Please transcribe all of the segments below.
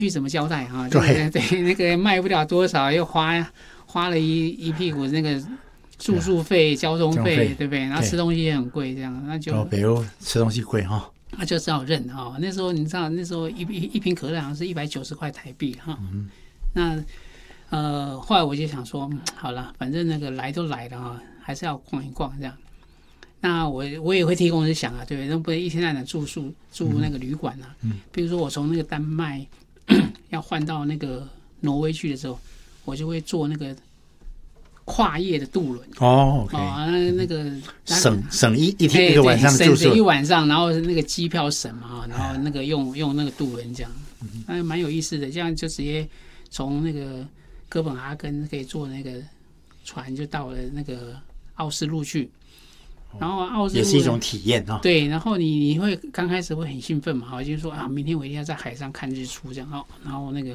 去怎么交代哈？对，那个卖不了多少，又花了一屁股那个住宿费、交通费，对不对？然后吃东西也很贵，这样那就北欧吃东西贵哈， 那就只好认哈。那时候你知道，那时候一瓶可乐好像是190块台币哈。那后来我就想说，好了，反正那个来都来了哈，还是要逛一逛这样。那我也会替公司想啊，对不对？那不能一天到晚住那个旅馆啊。比如说我从那个丹麦要换到那个挪威去的时候，我就会坐那个跨夜的渡轮。 OK 那个省一天一个晚上的住宿， 省一晚上，然后那个机票省嘛，然后那个用那个渡轮这样，蛮有意思的。这样就直接从那个哥本哈根可以坐那个船就到了那个奥斯陆去。然后奥斯陆也是一种体验啊。 对，然后你会刚开始会很兴奋嘛，就是说啊，明天我一定要在海上看日出这样哦。然后那个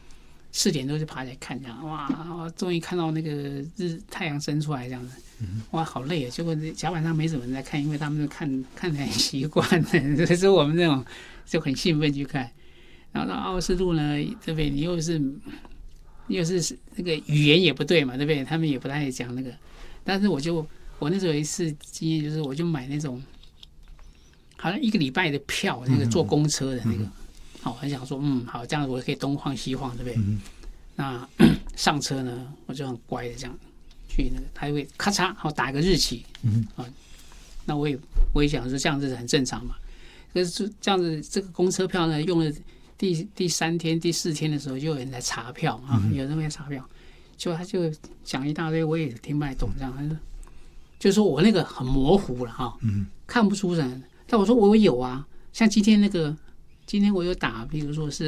4点多就爬起来看这样，哇，终于看到那个太阳升出来这样子，哇，好累啊！结果甲板上没什么人在看，因为他们都看得很习惯了，所以说我们这种就很兴奋去看。然后到奥斯陆呢，对不对？你又是那个语言也不对嘛，对不对？他们也不太讲那个，但是我那时候有一次经验，就是我就买那种好像1个礼拜的票，那个坐公车的那个，好，很想说，好，这样我可以东晃西晃，对不对？那上车呢，我就很乖的这样去那个，他会咔嚓，好打一个日期，那我也想说这样子很正常嘛。可是这样子，这个公车票呢，用了第3天、第4天的时候，就有人来查票啊，有人在查票，他就讲一大堆，我也听不太懂这样，他说。就是说我那个很模糊了哈，看不出人。但我说我有啊，像今天我有打，比如说是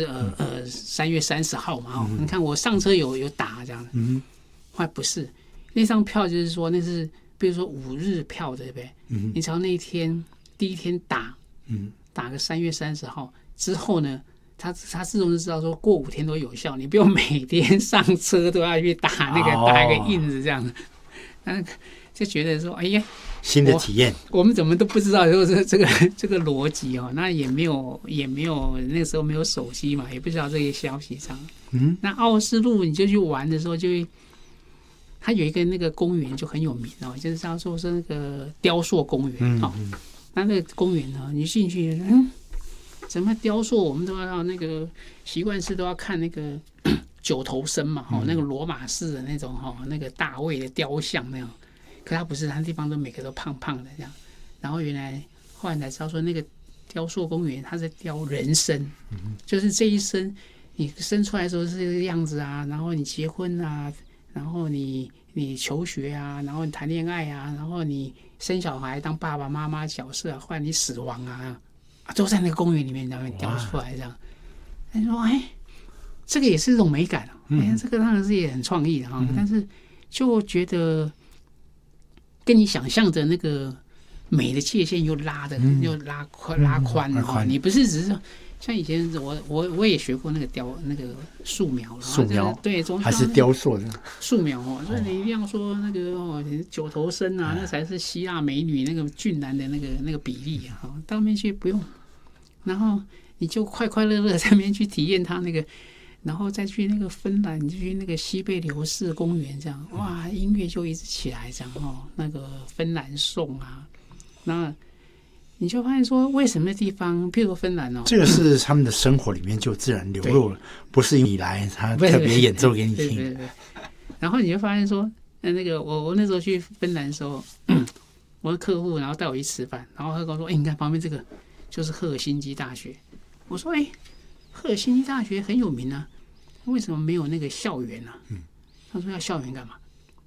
3月30号嘛，你看我上车有打这样的，后来不是那张票，就是说那是比如说5日票对不对？你只要那一天第一天打个3月30号之后呢，他自动就知道说过5天都有效，你不用每天上车都要去打一个印子这样的，就觉得说，哎呀， 新的体验， 我们怎么都不知道就是这个逻辑哦。那也没有那个时候没有手机嘛，也不知道这些消息上。那奥斯陆你就去玩的时候，它有一个那个公园就很有名哦，就是叫做是那个雕塑公园哦。那个公园呢，你进去，怎么雕塑我们都要那个习惯是都要看那个九头身嘛，那个罗马式的那种那个大卫的雕像那样。可他不是，他地方都每个都胖胖的这样。然后后来才知道说，那个雕塑公园它是雕人生，就是这一生你生出来的时候是这个样子啊，然后你结婚啊，然后你求学啊，然后你谈恋爱啊，然后你生小孩当爸爸妈妈角色啊，后来你死亡啊，都在那个公园里面雕出来这样。他说：“哎，这个也是一种美感这个当然是也很创意的哈，但是就觉得。”跟你想象的那个美的界限又拉宽了你不是只是像以前我也学过那个那个素描，对， 还是雕塑的素描所以你一定要说那个九头身啊，那才是希腊美女那个俊男的那个比例啊，到那边去不用，然后你就快快乐乐在那边去体验它那个。然后再去那个芬兰，你就去那个西贝流士公园，这样哇，音乐就一直起来，这样那个芬兰颂啊，那你就发现说，为什么地方，譬如芬兰这个是他们的生活里面就自然流露了，不是你来他特别演奏给你听。 对。然后你就发现说，那个我那时候去芬兰的时候，我的客户然后带我去吃饭，然后他跟我说，你看旁边这个就是赫尔辛基大学，我说赫尔辛基大学很有名啊，为什么没有那个校园啊？他说要校园干嘛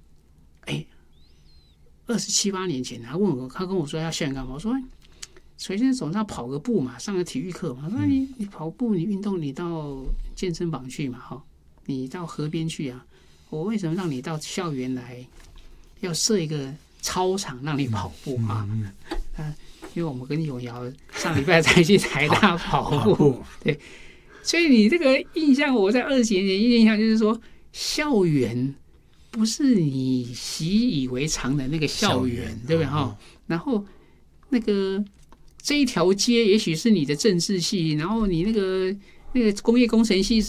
？27、8年前他跟我说要校园干嘛？我说首先总是要跑个步嘛，上个体育课嘛。说你跑步你运动你到健身房去嘛，你到河边去啊。我为什么让你到校园来？要设一个操场让你跑步啊？因为我们跟永尧上礼拜才去台大跑步，对。所以你这个印象，我在20几年前印象就是说，校园不是你习以为常的那个校园，对不对然后那个这一条街，也许是你的政治系，然后你那个工业工程系